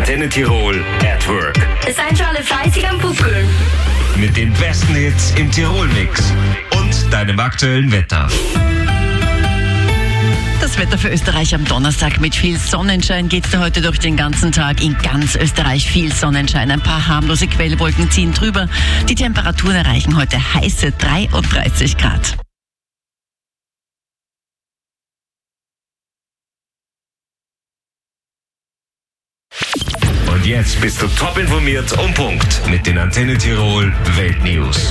Antenne Tirol at Work. Seid schon alle fleißig am Buckeln. Mit den besten Hits im Tirol-Mix und deinem aktuellen Wetter. Das Wetter für Österreich am Donnerstag mit viel Sonnenschein geht's da heute durch den ganzen Tag. In ganz Österreich viel Sonnenschein. Ein paar harmlose Quellwolken ziehen drüber. Die Temperaturen erreichen heute heiße 33 Grad. Und jetzt bist du top informiert und Punkt mit den Antenne Tirol Weltnews.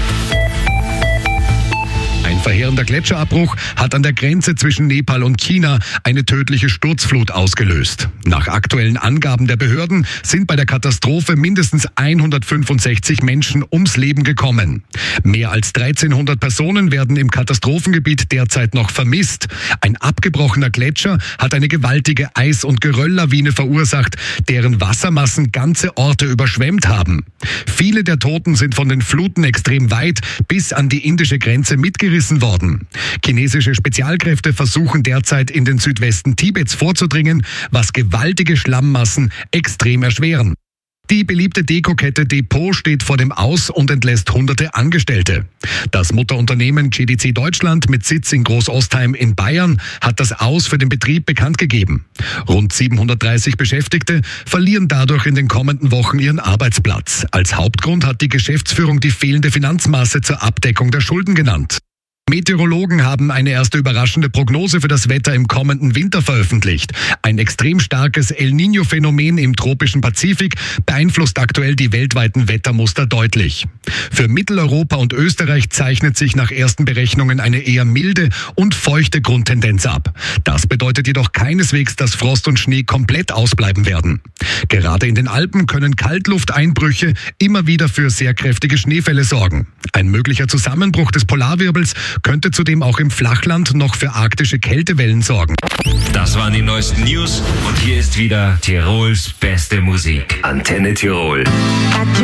Ein verheerender Gletscherabbruch hat an der Grenze zwischen Nepal und China eine tödliche Sturzflut ausgelöst. Nach aktuellen Angaben der Behörden sind bei der Katastrophe mindestens 165 Menschen ums Leben gekommen. Mehr als 1300 Personen werden im Katastrophengebiet derzeit noch vermisst. Ein abgebrochener Gletscher hat eine gewaltige Eis- und Gerölllawine verursacht, deren Wassermassen ganze Orte überschwemmt haben. Viele der Toten sind von den Fluten extrem weit bis an die indische Grenze mitgerissen worden. Chinesische Spezialkräfte versuchen derzeit in den Südwesten Tibets vorzudringen, was gewaltige Schlammmassen extrem erschweren. Die beliebte Dekokette Depot steht vor dem Aus und entlässt hunderte Angestellte. Das Mutterunternehmen GDC Deutschland mit Sitz in Großostheim in Bayern hat das Aus für den Betrieb bekannt gegeben. Rund 730 Beschäftigte verlieren dadurch in den kommenden Wochen ihren Arbeitsplatz. Als Hauptgrund hat die Geschäftsführung die fehlende Finanzmasse zur Abdeckung der Schulden genannt. Meteorologen haben eine erste überraschende Prognose für das Wetter im kommenden Winter veröffentlicht. Ein extrem starkes El Niño-Phänomen im tropischen Pazifik beeinflusst aktuell die weltweiten Wettermuster deutlich. Für Mitteleuropa und Österreich zeichnet sich nach ersten Berechnungen eine eher milde und feuchte Grundtendenz ab. Das bedeutet jedoch keineswegs, dass Frost und Schnee komplett ausbleiben werden. Gerade in den Alpen können Kaltlufteinbrüche immer wieder für sehr kräftige Schneefälle sorgen. Ein möglicher Zusammenbruch des Polarwirbels könnte zudem auch im Flachland noch für arktische Kältewellen sorgen. Das waren die neuesten News und hier ist wieder Tirols beste Musik. Antenne Tirol.